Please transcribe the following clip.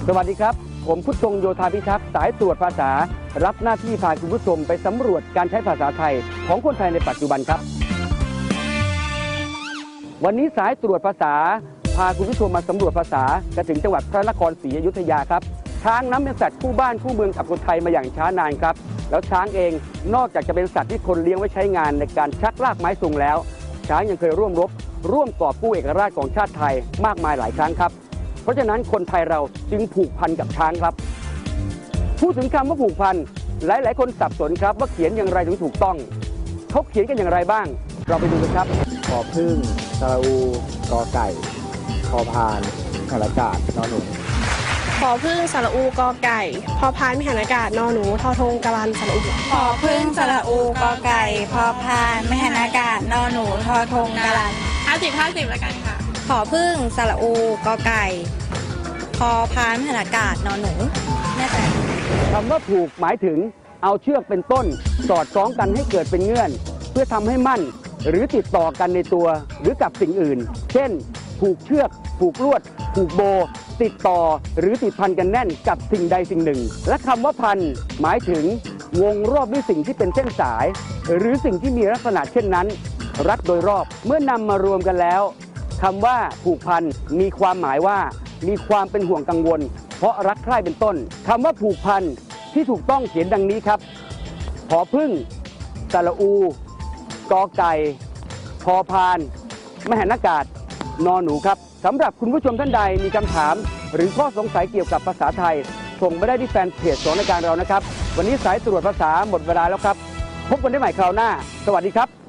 สวัสดีครับผมพุทธทรงโยธาพิทักษ์สายตรวจภาษารับหน้าที่พาคุณผู้ชมไปสำรวจการใช้ภาษาไทยของคนไทยในปัจจุบันครับวันนี้สายตรวจภาษาพาคุณผู้ชมมาสำรวจภาษากันถึงจังหวัดพระนครศรีอยุธยาครับช้างนั้นเป็นสัตว์คู่บ้านคู่เมืองกับคนไทยมาอย่างช้านานครับแล้วช้างเองนอกจากจะเป็นสัตว์ที่คนเลี้ยงไว้ใช้งานในการชักลากไม้สูงแล้วช้างยังเคยร่วมรบร่วมกอบกู้เอกราชของชาติไทยมากมายหลายครั้งครับเพราะฉะนั้นคนไทยเราจึงผูกพันกับช้างครับพูดถึงคำว่าผูกพันหลายๆคนสับสนครับว่าเขียนอย่างไรถึงถูกต้องเขาเขียนกันอย่างไรบ้างเราไปดูกันครับผอพึ่งสระอูกอไก่พอพานขลากาศนอหนูผอพึ่งสระอูกอไก่พอพานไม่หันอากาศนอหนูทอทงกะลันสระอูผอพึ่งสระอูกอไก่พอพานไม่หันอากาศนอหนูทอทงกะลัน 50แล้วกันค่ะผอพึ่งสระอูกอไก่พอพานไม่หันอากาศนอหนูแน่ใจคำว่าผูกหมายถึงเอาเชือกเป็นต้นสอดคล้องกันให้เกิดเป็นเงื่อนเพื่อทำให้มั่นหรือติดต่อกันในตัวหรือกับสิ่งอื่นเช่นผูกเชือกผูกลวดผูกโบติดต่อหรือติดพันกันแน่นกับสิ่งใดสิ่งหนึ่งและคำว่าพันหมายถึงวงรอบด้วยสิ่งที่เป็นเส้นสายหรือสิ่งที่มีลักษณะเช่นนั้นรัดโดยรอบเมื่อนำมารวมกันแล้วคำว่าผูกพันมีความหมายว่ามีความเป็นห่วงกังวลเพราะรักใคร่เป็นต้นคำว่าผูกพันที่ถูกต้องเขียนดังนี้ครับผอพึ่งสระอูกอไก่พอพานไม่หันอากาศนอหนูครับสำหรับคุณผู้ชมท่านใดมีคำถามหรือข้อสงสัยเกี่ยวกับภาษาไทยส่งมาได้ที่แฟนเพจของรายการเรานะครับวันนี้สายตรวจภาษาหมดเวลาแล้วครับพบกันได้ใหม่คราวหน้าสวัสดีครับ